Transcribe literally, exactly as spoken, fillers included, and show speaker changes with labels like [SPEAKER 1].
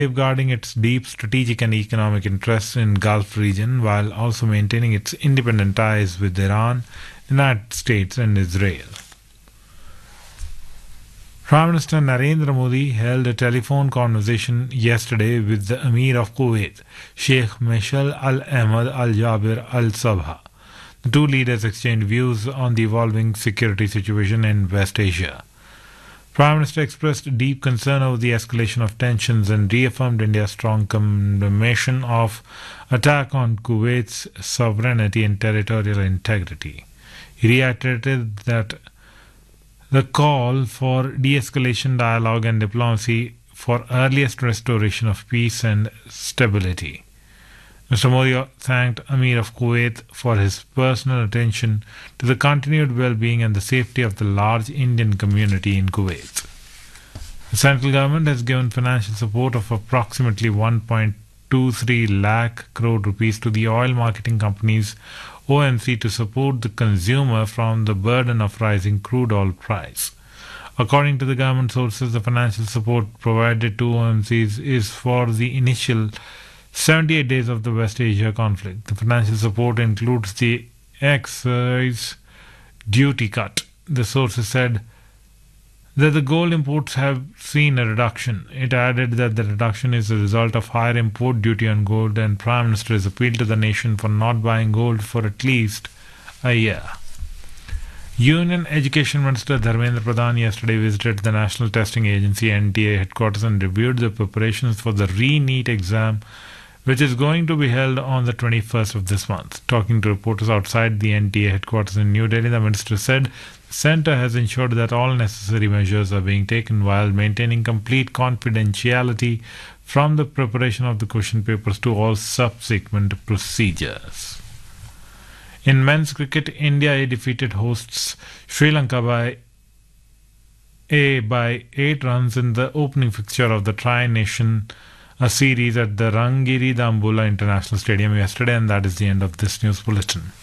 [SPEAKER 1] safeguarding its deep strategic and economic interests in Gulf region while also maintaining its independent ties with Iran, United States and Israel. Prime Minister Narendra Modi held a telephone conversation yesterday with the Emir of Kuwait, Sheikh Meshal Al Ahmad Al Jaber Al Sabha. The two leaders exchanged views on the evolving security situation in West Asia. Prime Minister expressed deep concern over the escalation of tensions and reaffirmed India's strong condemnation of attack on Kuwait's sovereignty and territorial integrity. He reiterated that the call for de-escalation dialogue and diplomacy for earliest restoration of peace and stability. Mister Modi thanked Emir of Kuwait for his personal attention to the continued well-being and the safety of the large Indian community in Kuwait. The central government has given financial support of approximately one point two three lakh crore rupees to the oil marketing companies O M C to support the consumer from the burden of rising crude oil price. According to the government sources, the financial support provided to O M Cs is for the initial seventy-eight days of the West Asia conflict. The financial support includes the excise duty cut. The sources said that the gold imports have seen a reduction. It added that the reduction is a result of higher import duty on gold, and Prime Minister has appealed to the nation for not buying gold for at least a year. Union Education Minister Dharmendra Pradhan yesterday visited the National Testing Agency N T A headquarters and reviewed the preparations for the re-NEET exam, which is going to be held on the twenty-first of this month. Talking to reporters outside the N T A headquarters in New Delhi, the minister said the centre has ensured that all necessary measures are being taken while maintaining complete confidentiality from the preparation of the question papers to all subsequent procedures. In men's cricket, India A defeated hosts Sri Lanka by A by eight runs in the opening fixture of the Tri-Nation a series at the Rangiri Dambulla International Stadium yesterday, and that is the end of this news bulletin.